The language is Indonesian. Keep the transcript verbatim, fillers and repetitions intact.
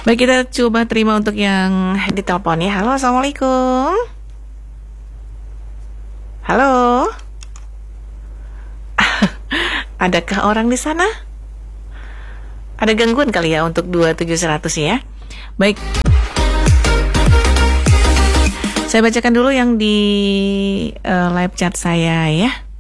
Baik, kita coba terima untuk yang ditelepon ya. Halo, Assalamualaikum. Halo. Adakah orang di sana? Ada gangguan kali ya untuk dua tujuh seratus ya. Baik. Saya bacakan dulu yang di uh, live chat saya ya.